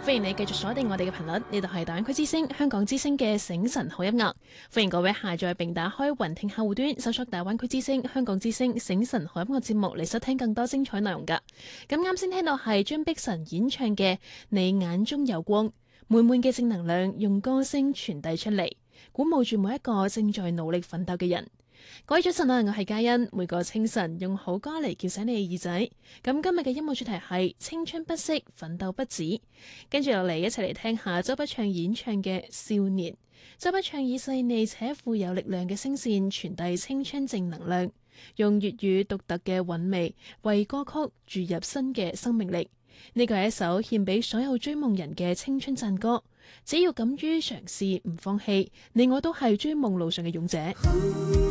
歡迎你繼續鎖定我哋嘅頻率，呢度係大灣區之聲香港之聲嘅醒晨好音樂。歡迎各位下載並打開雲聽客戶端，搜索大灣區之聲香港之聲醒晨好音樂節目嚟收聽更多精彩內容㗎。咁啱先聽到係張碧晨演唱嘅《你眼中有光》，滿滿嘅正能量用歌聲傳遞出嚟，鼓舞住每一個正在努力奮鬥嘅人。各位早晨啊，我係嘉欣，每個清晨用好歌嚟叫醒你嘅耳仔。咁今日嘅音樂主題係青春不息，奮鬥不止。跟住落嚟一齊嚟聽下周筆暢演唱嘅《少年》。周筆暢以細膩且富有力量嘅聲線傳遞青春正能量，用粵語獨特嘅韻味為歌曲注入新嘅生命力。呢個係一首獻俾所有追夢人嘅青春讚歌。只要敢於嘗試，唔放棄，你我都係追夢路上嘅勇者。